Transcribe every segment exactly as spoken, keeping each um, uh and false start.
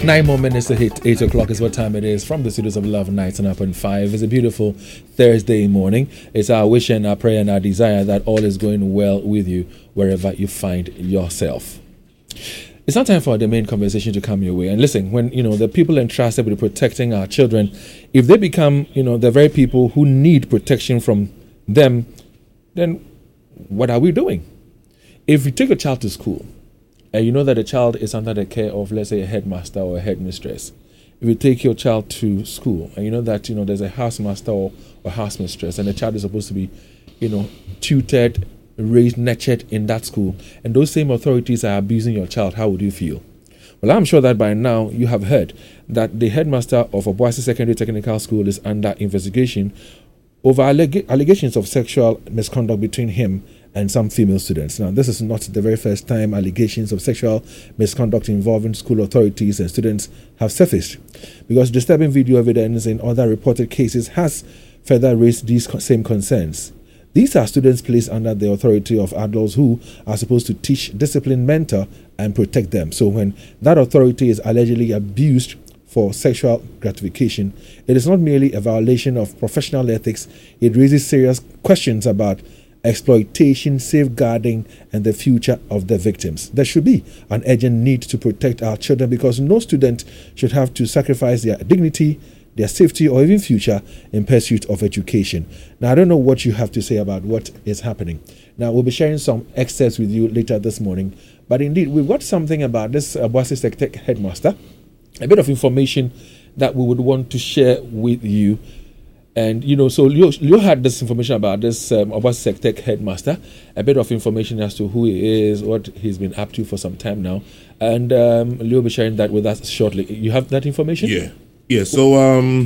Nine more minutes to hit eight o'clock is what time it is from the studios of Love Nights and Up and Five. It's a beautiful Thursday morning. It's our wish and our prayer and our desire that all is going well with you wherever you find yourself. It's not time for the main conversation to come your way. And listen, when you know the people entrusted with protecting our children, if they become you know the very people who need protection from them, then what are we doing? If you take a child to school, and you know that the child is under the care of, let's say, a headmaster or a headmistress. If you take your child to school and you know that, you know, there's a housemaster or, or housemistress and the child is supposed to be, you know, tutored, raised, nurtured in that school, and those same authorities are abusing your child, how would you feel? Well, I'm sure that by now you have heard that the headmaster of Obuasi Secondary Technical School is under investigation over alleg- allegations of sexual misconduct between him and some female students. Now, this is not the very first time allegations of sexual misconduct involving school authorities and students have surfaced, because disturbing video evidence in other reported cases has further raised these same concerns. These are students placed under the authority of adults who are supposed to teach, discipline, mentor, and protect them. So when that authority is allegedly abused for sexual gratification, it is not merely a violation of professional ethics, it raises serious questions about exploitation, safeguarding, and the future of the victims. There should be an urgent need to protect our children, because no student should have to sacrifice their dignity, their safety, or even future in pursuit of education. Now, I don't know what you have to say about what is happening. Now, we'll be sharing some excerpts with you later this morning, but indeed, we've got something about this Obuasi Tech headmaster, a bit of information that we would want to share with you. And, you know, so Leo, Leo had this information about this um, Obuasi Tech headmaster, a bit of information as to who he is, what he's been up to for some time now. And um, Leo will be sharing that with us shortly. You have that information? Yeah. Yeah. So, um,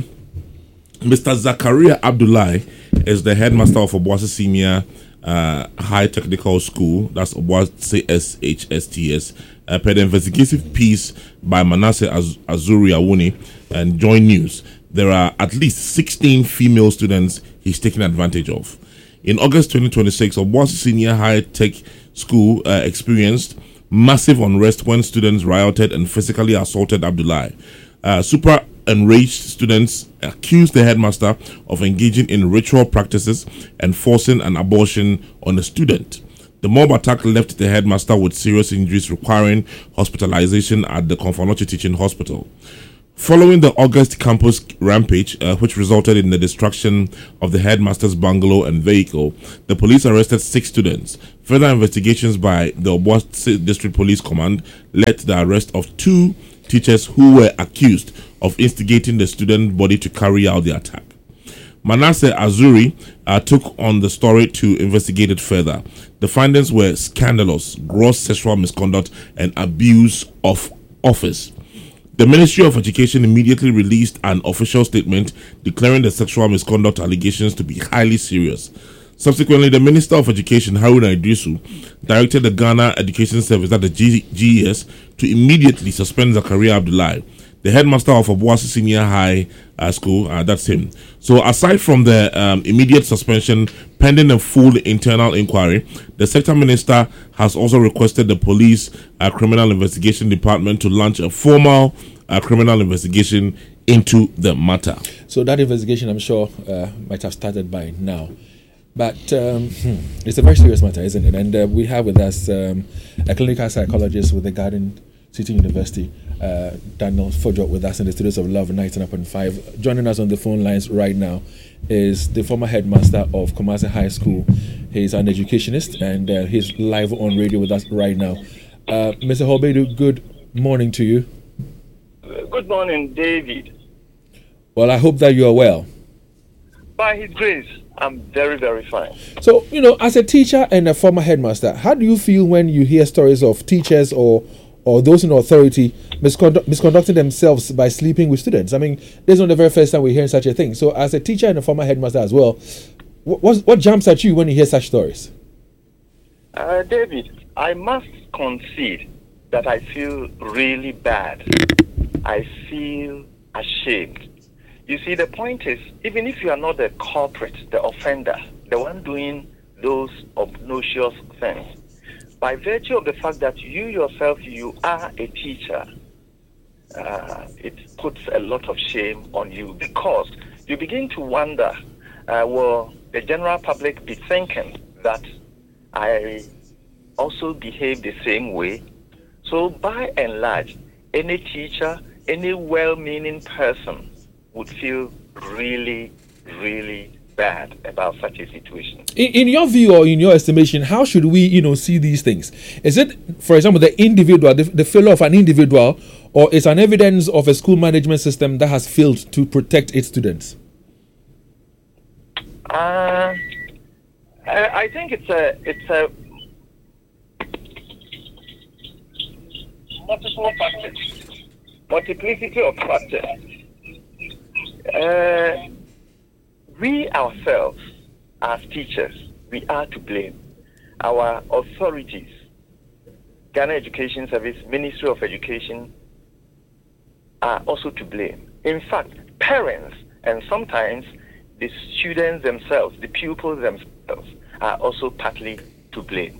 Mister Zakaria Abdullahi is the headmaster of Obuasi Senior uh, High Technical School. That's Obuasi S H S T S. Uh, per the investigative piece by Manasseh Az- Azuri Awuni and Joy News, there are at least sixteen female students he's taken advantage of. In August twenty twenty-six, Obuasi Senior High Tech School uh, experienced massive unrest when students rioted and physically assaulted Abdullahi. Uh, super enraged students accused the headmaster of engaging in ritual practices and forcing an abortion on a student. The mob attack left the headmaster with serious injuries requiring hospitalization at the Konfanochi Teaching Hospital. Following the August campus rampage, uh, which resulted in the destruction of the headmaster's bungalow and vehicle, the police arrested six students. Further investigations by the Obuasi District Police Command led to the arrest of two teachers who were accused of instigating the student body to carry out the attack. Manasseh Azuri uh, took on the story to investigate it further. The findings were scandalous, gross sexual misconduct, and abuse of office. The Ministry of Education immediately released an official statement declaring the sexual misconduct allegations to be highly serious. Subsequently, the Minister of Education, Haruna Idrisu, directed the Ghana Education Service, at the G- GES, to immediately suspend Zakaria Abdullahi, the headmaster of Obuasi Senior High uh, School. Uh, that's him. So, aside from the um, immediate suspension pending a full internal inquiry, the sector minister has also requested the police uh, criminal investigation department to launch a formal uh, criminal investigation into the matter. So that investigation, I'm sure, uh, might have started by now. But um, it's a very serious matter, isn't it? And uh, we have with us um, a clinical psychologist with the Garden City University, uh, Daniel Fojo, with us in the studios of Love Nights and Up and Five. Joining us on the phone lines right now is the former headmaster of Kumasi High School. He's an educationist, and uh, he's live on radio with us right now. Uh, Mister Hobedu, good morning to you. Good morning, David. Well, I hope that you are well. By His grace, I'm very, very fine. So, you know, as a teacher and a former headmaster, how do you feel when you hear stories of teachers or or those in authority misconduct, misconducting themselves by sleeping with students? I mean, this is not the very first time we're hearing such a thing. So, as a teacher and a former headmaster as well, what, what jumps at you when you hear such stories? Uh, David, I must concede that I feel really bad. I feel ashamed. You see, the point is, even if you are not the culprit, the offender, the one doing those obnoxious things, by virtue of the fact that you yourself, you are a teacher, uh, it puts a lot of shame on you, because you begin to wonder, uh, will the general public be thinking that I also behave the same way? So by and large, any teacher, any well-meaning person would feel really, really bad about such a situation. In, in your view or in your estimation, how should we, you know, see these things? Is it, for example, the individual, the, the failure of an individual, or is an evidence of a school management system that has failed to protect its students? Uh, I think it's a it's a multiple factors, multiplicity of factors. Uh, we ourselves, as teachers, we are to blame. Our authorities, Ghana Education Service, Ministry of Education, are also to blame. In fact, parents and sometimes the students themselves, the pupils themselves, are also partly to blame.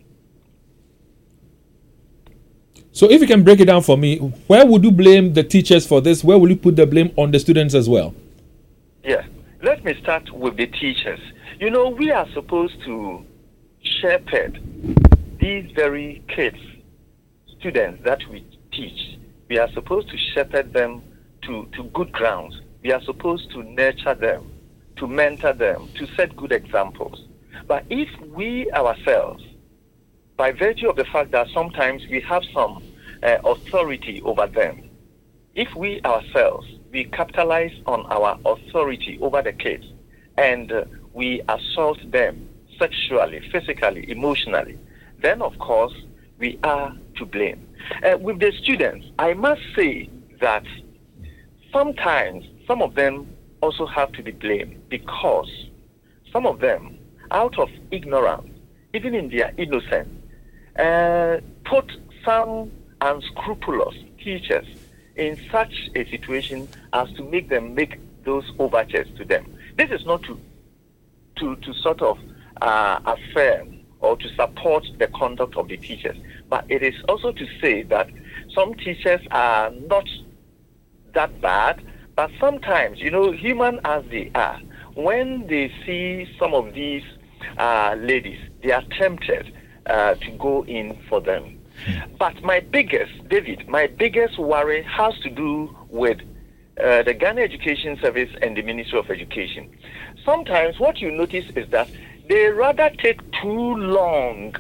So if you can break it down for me, where would you blame the teachers for this? Where will you put the blame on the students as well? Yeah, let me start with the teachers. You know, we are supposed to shepherd these very kids, students that we teach. We are supposed to shepherd them to, to good grounds. We are supposed to nurture them, to mentor them, to set good examples. But if we ourselves, by virtue of the fact that sometimes we have some uh, authority over them, if we ourselves, we capitalize on our authority over the kids and uh, we assault them sexually, physically, emotionally, then of course we are to blame. Uh, with the students, I must say that sometimes some of them also have to be blamed, because some of them, out of ignorance, even in their innocence, uh, put some unscrupulous teachers in such a situation as to make them make those overtures to them. This is not to to, to sort of uh, affirm or to support the conduct of the teachers, but it is also to say that some teachers are not that bad, but sometimes, you know, human as they are, when they see some of these uh, ladies, they are tempted uh, to go in for them. But my biggest, David, my biggest worry has to do with uh, the Ghana Education Service and the Ministry of Education. Sometimes what you notice is that they rather take too long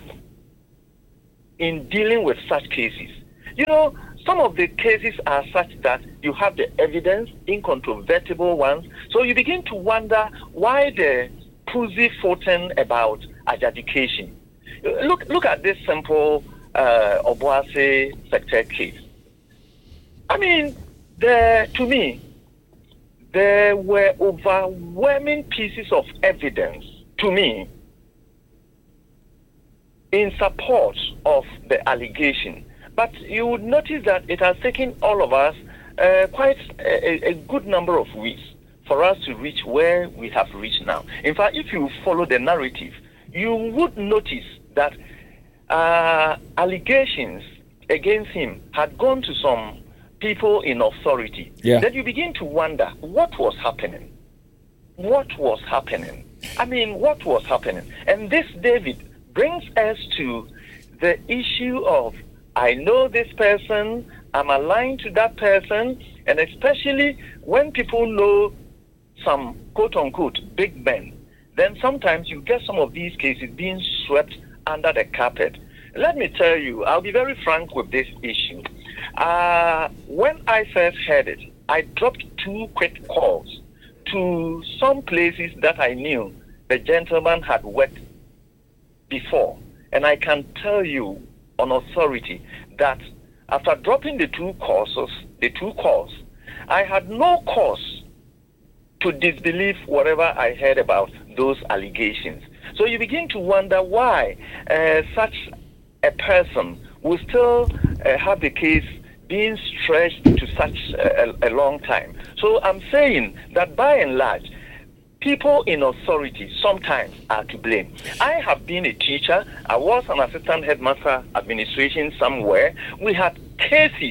in dealing with such cases. You know, some of the cases are such that you have the evidence, incontrovertible ones, so you begin to wonder why the pussyfooting about adjudication. Look, look at this simple uh, Obuasi sector case. I mean, there, to me, there were overwhelming pieces of evidence, to me, in support of the allegation. But you would notice that it has taken all of us uh, quite a, a good number of weeks for us to reach where we have reached now. In fact, if you follow the narrative, you would notice that uh, allegations against him had gone to some people in authority. Yeah. Then you begin to wonder what was happening. What was happening? I mean, what was happening? And this, David, brings us to the issue of, I know this person, I'm aligned to that person, and especially when people know some quote-unquote big men, then sometimes you get some of these cases being swept under the carpet. Let me tell you, I'll be very frank with this issue. Uh, when I first heard it, I dropped two quick calls to some places that I knew the gentleman had worked before. And I can tell you on authority that after dropping the two courses, the two calls, I had no cause to disbelieve whatever I heard about those allegations. So you begin to wonder why uh, such a person will still uh, have the case being stretched to such a, a long time. So I'm saying that by and large, people in authority sometimes are to blame. I have been a teacher. I was an assistant headmaster administration somewhere. We had cases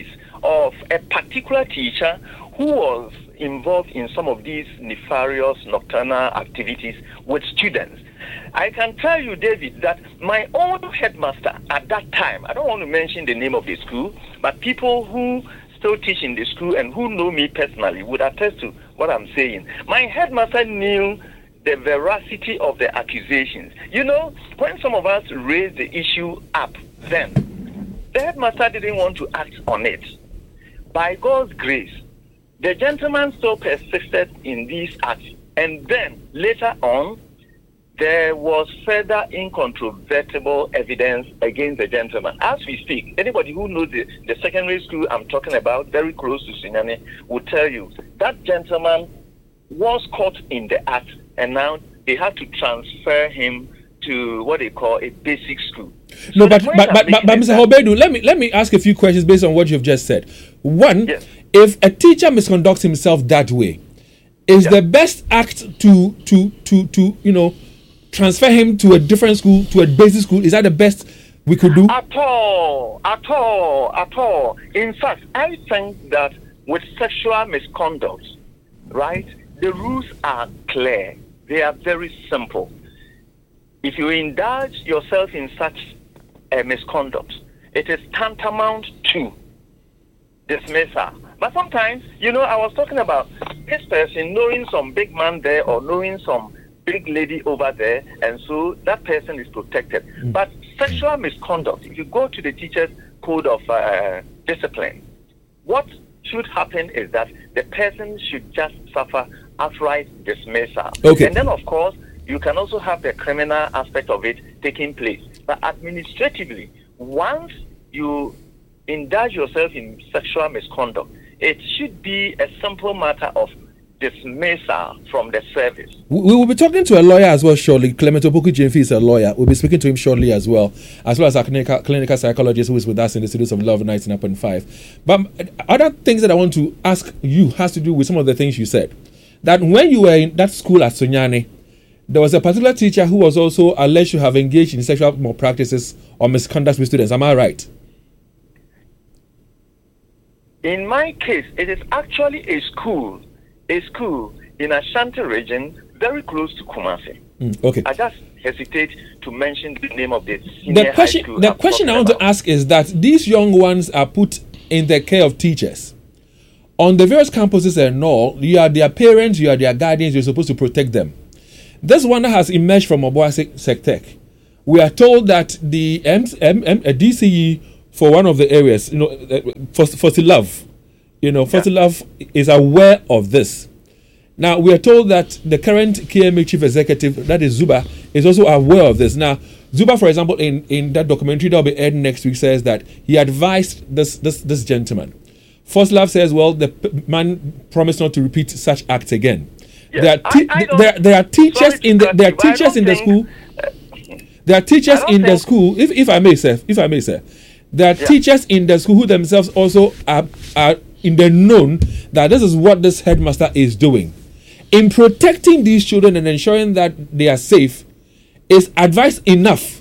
of a particular teacher who was involved in some of these nefarious nocturnal activities with students. I can tell you, David, that my own headmaster at that time, I don't want to mention the name of the school, but people who still teach in the school and who know me personally would attest to what I'm saying. My headmaster knew the veracity of the accusations. You know, when some of us raised the issue up then, the headmaster didn't want to act on it. By God's grace, the gentleman still persisted in these acts, and then later on, there was further incontrovertible evidence against the gentleman. As we speak, anybody who knows the, the secondary school I'm talking about, very close to Sunyani, will tell you that gentleman was caught in the act, and now they had to transfer him to what they call a basic school. No, So but the but point but, I'm but, but making is Mister that- Hobedu, let me let me ask a few questions based on what you've just said. One, Yes. if a teacher misconducts himself that way, is Yeah. the best act to to to to you know transfer him to a different school, to a basic school? Is that the best we could do? At all, at all, at all. In fact, I think that with sexual misconduct, right, the rules are clear. They are very simple. If you indulge yourself in such a misconduct, it is tantamount to dismissal. But sometimes, you know, I was talking about this person knowing some big man there or knowing some big lady over there, and so that person is protected. Mm. But sexual misconduct, if you go to the teacher's code of uh, discipline, what should happen is that the person should just suffer outright dismissal. Okay. And then, of course, you can also have the criminal aspect of it taking place. But administratively, once you indulge yourself in sexual misconduct, it should be a simple matter of dismissal from the service. We we will be talking to a lawyer as well shortly. Clement Opoku Jemfi is a lawyer. We'll be speaking to him shortly as well, as well as our clinical, clinical psychologist who is with us in the studios of Love ninety-nine point five. But other things that I want to ask you has to do with some of the things you said. That when you were in that school at Sunyani, there was a particular teacher who was also alleged to have engaged in sexual malpractices or misconduct with students. Am I right? In my case, it is actually a school, a school in Ashanti region, very close to Kumasi. Mm, okay. I just hesitate to mention the name of the senior The question, high school. the I'm question I talking want to about. ask is that these young ones are put in the care of teachers. On the various campuses and all, you are their parents, you are their guardians, you're supposed to protect them. This one that has emerged from Obuasi Sectec, we are told that the M- M- M- uh, D C E for one of the areas, you know, uh, for Fosilove, you know, Fosilove is aware of this. Now, we are told that the current K M A chief executive, that is Zuba, is also aware of this. Now, Zuba, for example, in, in that documentary that will be aired next week, says that he advised this this, this gentleman. Fosilove says, well, the p- man promised not to repeat such acts again. Yes, There are te- I- I don't- there, there are teachers sorry to in the cut there are you, but I teachers don't in the think- school. There are teachers I don't in the think- school. If if I may say, if I may say, there are Yeah. teachers in the school who themselves also are are in the known that this is what this headmaster is doing. In protecting these children and ensuring that they are safe, is advice enough?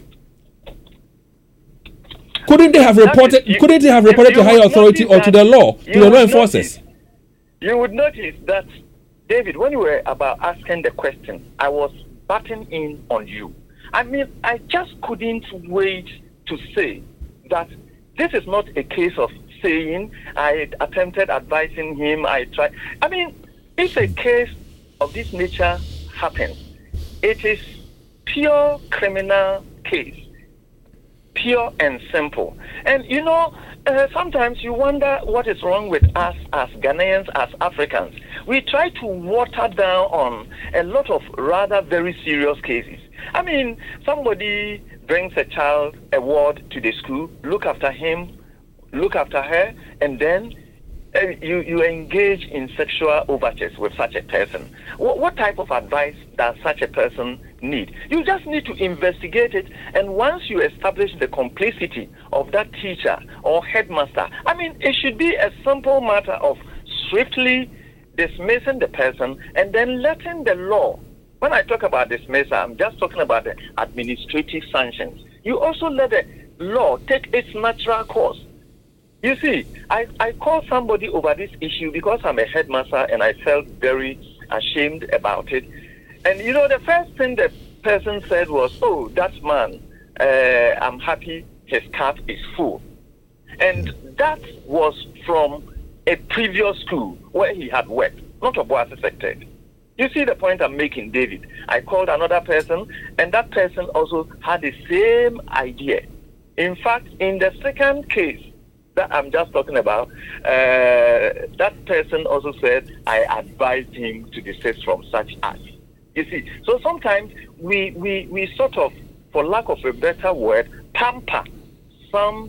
Couldn't they have That reported? is- you- couldn't they have you- reported you to higher would authority notice or to that- the law, to you the law would enforcers? notice- You would notice that, David, when you were about asking the question, I was butting in on you. I mean, I just couldn't wait to say that this is not a case of saying I attempted advising him, I tried. I mean, if a case of this nature happens, it is pure criminal case. Pure and simple. And you know, uh, sometimes you wonder what is wrong with us as Ghanaians, as Africans. We try to water down on a lot of rather very serious cases. I mean, somebody brings a child, a ward to the school, look after him, look after her, and then uh, you, you engage in sexual overtures with such a person. What, what type of advice does such a person need? You just need to investigate it, and once you establish the complicity of that teacher or headmaster, I mean, it should be a simple matter of swiftly dismissing the person and then letting the law. When I talk about dismissal, I'm just talking about the administrative sanctions. You also let the law take its natural course. You see, I, I called somebody over this issue because I'm a headmaster and I felt very ashamed about it. And, you know, the first thing the person said was, oh, that man, uh, I'm happy his cup is full. And that was from a previous school where he had worked, not Obuasi sector. You see the point I'm making, David? I called another person, and that person also had the same idea. In fact, in the second case that I'm just talking about, uh, that person also said, I advised him to desist from such acts. You see, so sometimes we, we, we sort of, for lack of a better word, pamper some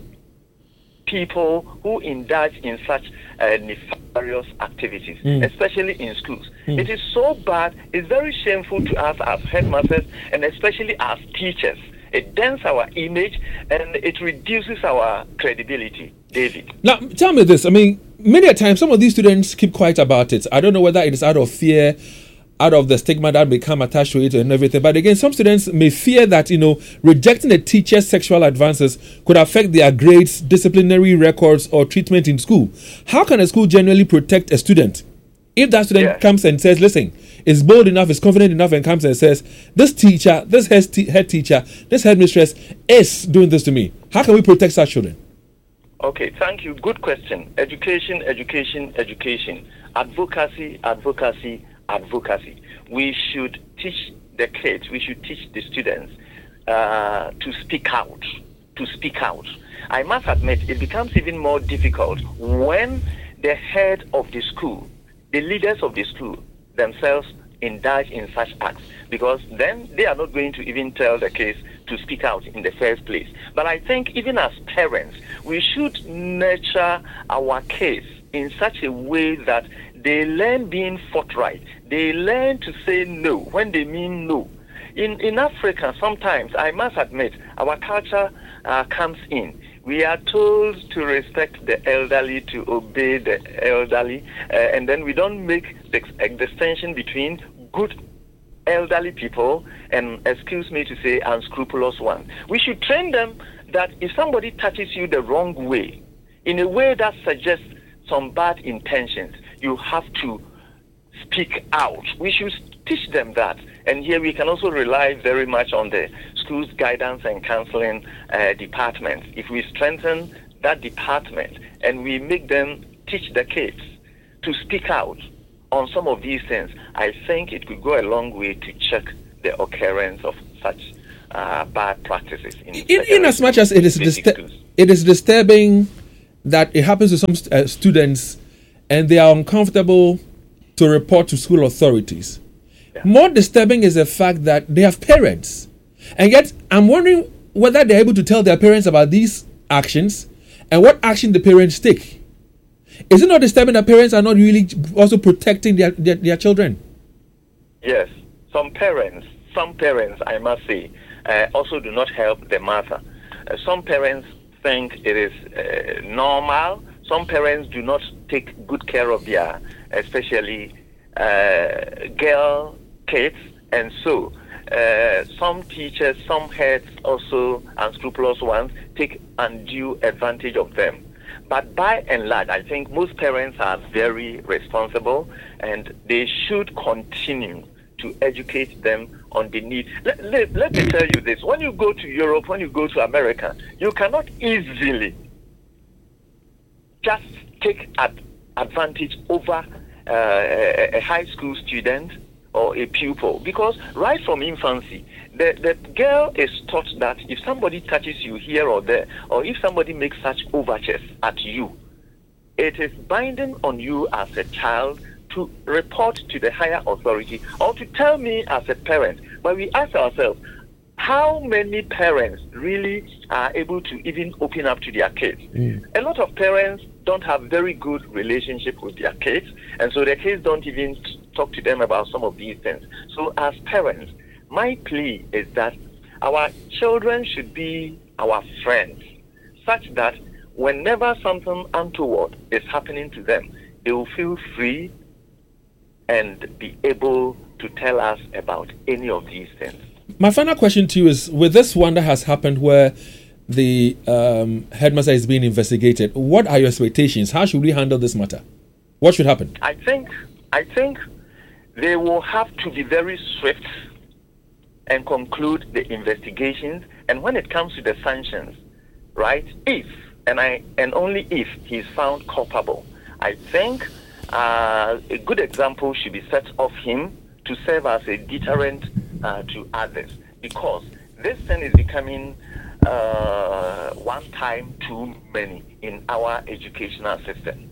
people who indulge in such uh, nefarious activities, mm. especially in schools. Mm. It is so bad, it's very shameful to us as headmasters and especially as teachers. It dents our image and it reduces our credibility. David. Now, tell me this. I mean, many a time, some of these students keep quiet about it. I don't know whether it is out of fear, out of the stigma that become attached to it and everything. But again, some students may fear that, you know, rejecting a teacher's sexual advances could affect their grades, disciplinary records, or treatment in school. How can a school generally protect a student if that student yeah. comes and says, listen, is bold enough, is confident enough, and comes and says, this teacher, this head, te- head teacher, this headmistress is doing this to me? How can we protect such children? Okay, thank you. Good question. Education, education, education. Advocacy, advocacy, advocacy. We should teach the kids, we should teach the students uh, to speak out, to speak out. I must admit, it becomes even more difficult when the head of the school, the leaders of the school themselves indulge in such acts, because then they are not going to even tell the kids to speak out in the first place. But I think even as parents, we should nurture our kids in such a way that they learn being forthright. They learn to say no when they mean no. In in Africa, sometimes, I must admit, our culture uh, comes in. We are told to respect the elderly, to obey the elderly, uh, and then we don't make the, the distinction between good elderly people and, excuse me to say, unscrupulous ones. We should train them that if somebody touches you the wrong way, in a way that suggests some bad intentions, you have to speak out. We should teach them that. And here we can also rely very much on the school's guidance and counseling uh, department. If we strengthen that department and we make them teach the kids to speak out on some of these things, I think it could go a long way to check the occurrence of such uh, bad practices. In, in, in as much as it is, distur- it is disturbing that it happens to some st- uh, students and they are uncomfortable to report to school authorities. Yeah. More disturbing is the fact that they have parents. And yet, I'm wondering whether they're able to tell their parents about these actions and what action the parents take. Is it not disturbing that parents are not really also protecting their, their, their children? Yes. Some parents, some parents, I must say, uh, also do not help the matter. Uh, some parents think it is uh, normal. Some parents do not take good care of their, especially uh, girl kids, and so uh, some teachers, some heads, also unscrupulous ones, take undue advantage of them. But by and large, I think most parents are very responsible, and they should continue to educate them on the need. Let, let, let me tell you this. When you go to Europe, when you go to America, you cannot easily just take ad- advantage over uh, a, a high school student or a pupil, because right from infancy, the, the girl is taught that if somebody touches you here or there, or if somebody makes such overtures at you, it is binding on you as a child to report to the higher authority or to tell me as a parent. But we ask ourselves, how many parents really are able to even open up to their kids? Mm. A lot of parents don't have very good relationship with their kids, and so their kids don't even talk to them about some of these things. So as parents, my plea is that our children should be our friends, such that whenever something untoward is happening to them, they will feel free and be able to tell us about any of these things. My final question to you is, with this one that has happened where the um, headmaster is being investigated. What are your expectations? How should we handle this matter? What should happen? I think, I think they will have to be very swift and conclude the investigations. And when it comes to the sanctions, right, if, and I, and only if he's found culpable, I think uh, a good example should be set of him to serve as a deterrent uh, to others, because this thing is becoming uh, one time too many in our educational system.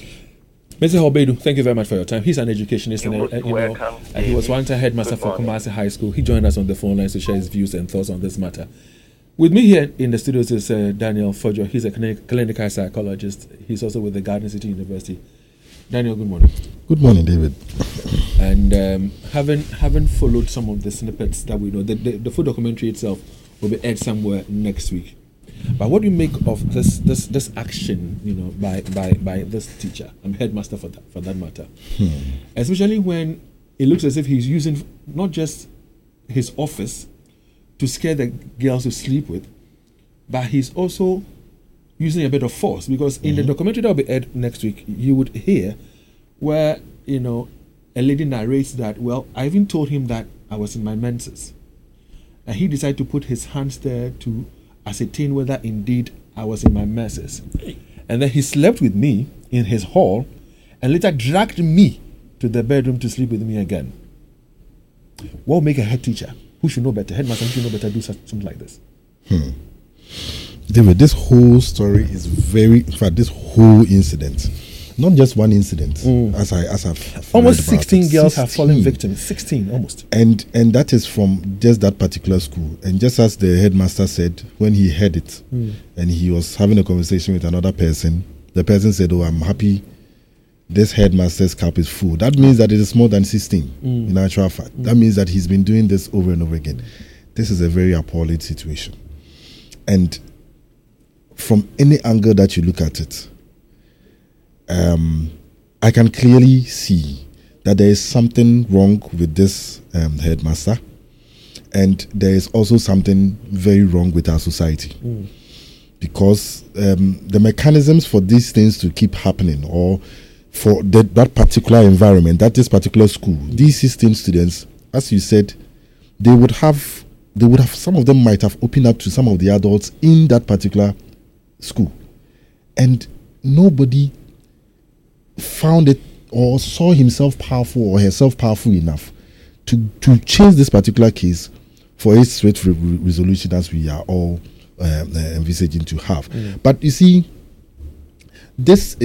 Mister Hobedu, thank you very much for your time. He's an educationist, You and most uh, you know, welcome. and he was one time headmaster Good for morning. Kumasi High School. He joined us on the phone lines to share his views and thoughts on this matter. With me here in the studios is uh, Daniel Fojo. He's a clinic, clinical psychologist. He's also with the Garden City University. Daniel, good morning. Good morning, David. And um, having having followed some of the snippets that we know, the, the, the full documentary itself will be aired somewhere next week. But what do you make of this this this action, you know, by by, by this teacher, I'm headmaster for that for that matter, Hmm. especially when it looks as if he's using not just his office to scare the girls to sleep with, but he's also using a bit of force, because in the documentary that will be aired next week, you would hear where, you know, a lady narrates that, well, I even told him that I was in my menses, and he decided to put his hands there to ascertain whether indeed I was in my menses, and then he slept with me in his hall and later dragged me to the bedroom to sleep with me again. What will make a head teacher who should know better, headmaster who should know better, do such, something like this? Hmm. David, this whole story is very, in fact, this whole incident, not just one incident, Mm. as I as I've I've Almost read about sixteen it. girls have fallen sixteen. victim. sixteen, almost. and and that is from just that particular school. And just as the headmaster said when he heard it, Mm. and he was having a conversation with another person, the person said, "Oh, I'm happy this headmaster's cup is full." That means that it is more than sixteen. Mm. In actual fact, that means that he's been doing this over and over again. This is a very appalling situation, and from any angle that you look at it, um, I can clearly see that there is something wrong with this um, headmaster, and there is also something very wrong with our society. Mm. Because um, the mechanisms for these things to keep happening, or for the, that particular environment, that this particular school, mm. these sixteen students, as you said, they would have, they would have, some of them might have opened up to some of the adults in that particular school, and nobody found it or saw himself powerful or herself powerful enough to to change this particular case for its swift re- resolution as we are all um, uh, envisaging to have. Mm. But you see, this